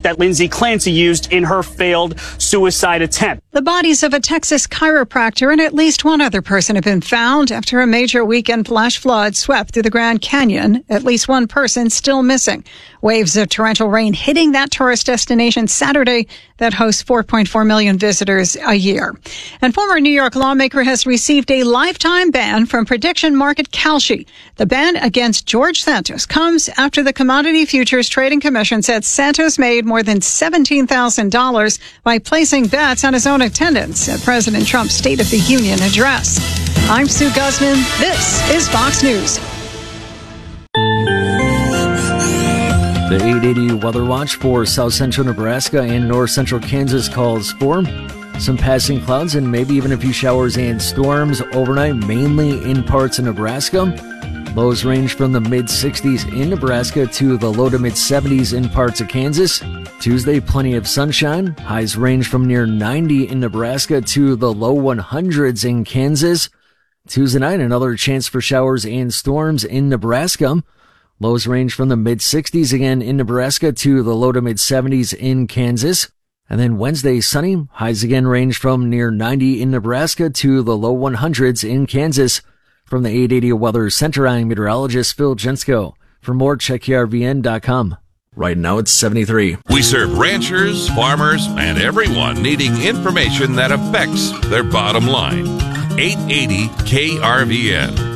that Lindsay Clancy used in her failed suicide attempt. The bodies of a Texas chiropractor and at least one other person have been found after a major weekend flash flood swept through the Grand Canyon. At least one person still missing. Waves of torrential rain hitting that tourist destination Saturday that hosts 4.4 million visitors a year. And former New York lawmaker has received a lifetime ban from prediction market Kalshi. The ban against George Santos comes after the Commodity Futures Trading Commission said Santos made more than $17,000 by placing bets on his own attendance at President Trump's State of the Union address. I'm Sue Guzman. This is Fox News. The 880 Weather Watch for south central Nebraska and north central Kansas calls for some passing clouds and maybe even a few showers and storms overnight, mainly in parts of Nebraska. Lows range from the mid-60s in Nebraska to the low to mid-70s in parts of Kansas. Tuesday, plenty of sunshine. Highs range from near 90 in Nebraska to the low 100s in Kansas. Tuesday night, another chance for showers and storms in Nebraska. Lows range from the mid-60s again in Nebraska to the low to mid-70s in Kansas. And then Wednesday, sunny. Highs again range from near 90 in Nebraska to the low 100s in Kansas. From the 880 Weather Center, I'm meteorologist Phil Jensko. For more, check KRVN.com. Right now it's 73. We serve ranchers, farmers, and everyone needing information that affects their bottom line. 880 KRVN.